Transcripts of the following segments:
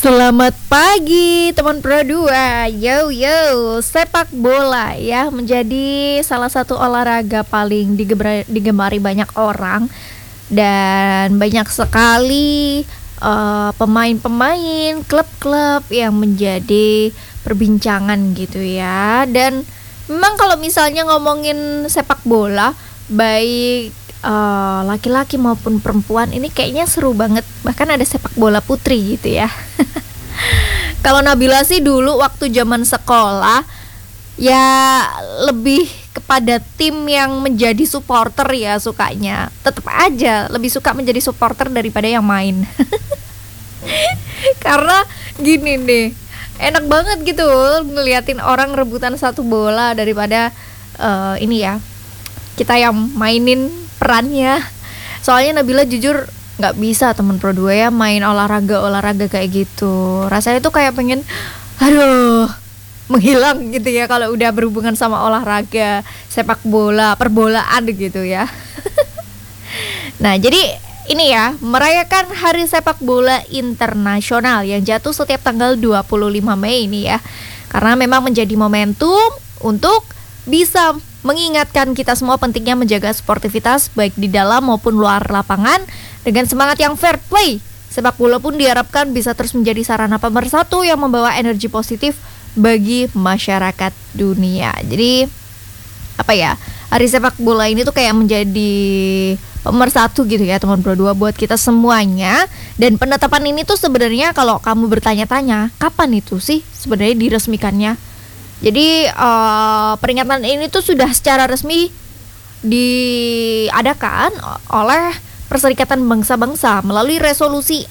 Selamat pagi teman Pro 2. Yo yo, sepak bola ya menjadi salah satu olahraga paling digemari banyak orang dan banyak sekali pemain-pemain, klub-klub yang menjadi perbincangan gitu ya. Dan memang kalau misalnya ngomongin sepak bola, baik laki-laki maupun perempuan, ini kayaknya seru banget. Bahkan ada sepak bola putri gitu ya. Kalau Nabila sih dulu waktu zaman sekolah ya lebih kepada tim yang menjadi supporter ya sukanya. Tetap aja lebih suka menjadi supporter daripada yang main. Karena gini nih, enak banget gitu ngeliatin orang rebutan satu bola daripada ini ya, kita yang mainin perannya. Soalnya Nabila jujur nggak bisa temen Pro 2 ya main olahraga kayak gitu. Rasanya tuh kayak pengen menghilang gitu ya kalau udah berhubungan sama olahraga sepak bola, perbolaan gitu ya. Nah, jadi ini ya, merayakan Hari Sepak Bola Internasional yang jatuh setiap tanggal 25 Mei ini ya. Karena memang menjadi momentum untuk bisa mengingatkan kita semua pentingnya menjaga sportivitas baik di dalam maupun luar lapangan dengan semangat yang fair play. Sepak bola pun diharapkan bisa terus menjadi sarana pemersatu yang membawa energi positif bagi masyarakat dunia. Jadi apa ya, Hari Sepak Bola ini tuh kayak menjadi pemersatu gitu ya teman Pro 2 buat kita semuanya. Dan penetapan ini tuh sebenarnya kalau kamu bertanya-tanya kapan itu sih sebenarnya diresmikannya. Jadi peringatan ini tuh sudah secara resmi diadakan oleh Perserikatan Bangsa-Bangsa melalui resolusi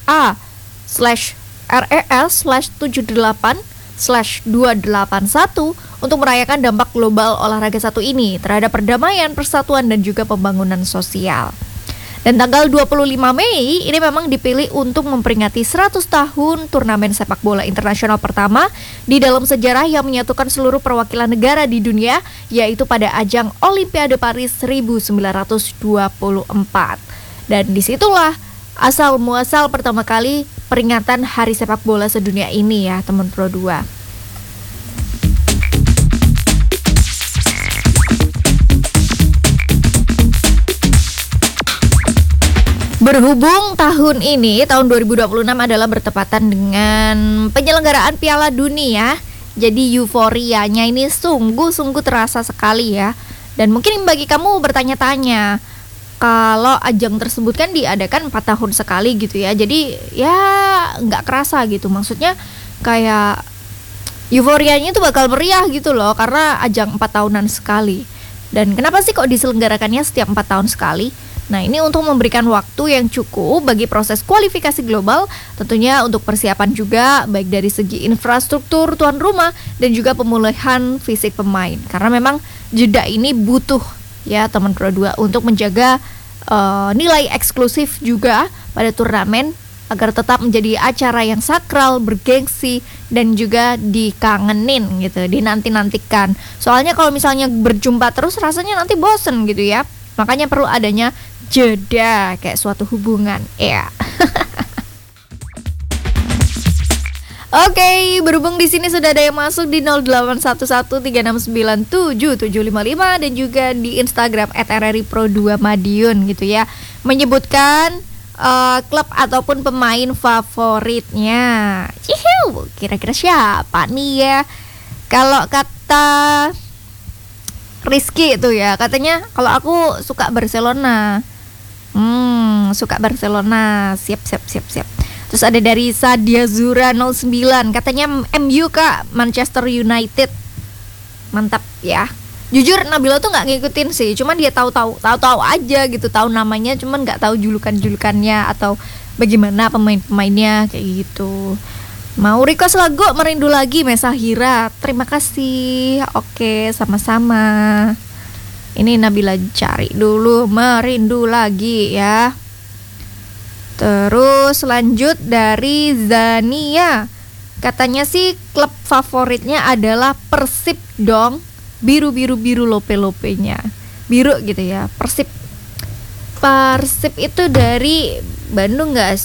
A/RES/78/281 untuk merayakan dampak global olahraga satu ini terhadap perdamaian, persatuan dan juga pembangunan sosial. Dan tanggal 25 Mei ini memang dipilih untuk memperingati 100 tahun turnamen sepak bola internasional pertama di dalam sejarah yang menyatukan seluruh perwakilan negara di dunia, yaitu pada ajang Olimpiade Paris 1924. Dan disitulah asal muasal pertama kali peringatan Hari Sepak Bola Sedunia ini ya teman Pro 2. Berhubung tahun ini, tahun 2026 adalah bertepatan dengan penyelenggaraan Piala Dunia, jadi euforianya ini sungguh-sungguh terasa sekali ya. Dan mungkin bagi kamu bertanya-tanya, kalau ajang tersebut kan diadakan 4 tahun sekali gitu ya, jadi ya nggak kerasa gitu. Maksudnya kayak euforianya itu bakal meriah gitu loh, karena ajang 4 tahunan sekali. Dan kenapa sih kok diselenggarakannya setiap 4 tahun sekali? Nah, ini untuk memberikan waktu yang cukup bagi proses kualifikasi global, tentunya untuk persiapan juga baik dari segi infrastruktur tuan rumah dan juga pemulihan fisik pemain. Karena memang jeda ini butuh ya teman Pro 2 untuk menjaga nilai eksklusif juga pada turnamen agar tetap menjadi acara yang sakral, bergengsi dan juga dikangenin gitu, dinanti-nantikan. Soalnya kalau misalnya berjumpa terus rasanya nanti bosen gitu ya. Makanya perlu adanya jeda kayak suatu hubungan ya. Oke, berhubung di sini sudah ada yang masuk di 081136977755 dan juga di Instagram @rripro2madiun gitu ya, menyebutkan klub ataupun pemain favoritnya. Cihiu, kira-kira siapa nih ya? Kalau kata Rizky itu ya, katanya kalau aku suka Barcelona. Suka Barcelona. Siap. Terus ada dari Sadia Zura 09, katanya MU Kak, Manchester United. Mantap ya. Jujur Nabila tuh nggak ngikutin sih, cuman dia tahu aja gitu, tahu namanya, cuman nggak tahu julukannya atau bagaimana pemain-pemainnya kayak gitu. Mau request lagu Merindu Lagi Mesahira, terima kasih. Oke, sama-sama. Ini Nabila cari dulu Merindu Lagi ya. Terus lanjut dari Zania, katanya sih klub favoritnya adalah Persib dong. Biru lope-lopenya biru gitu ya. Persib itu dari Bandung nggak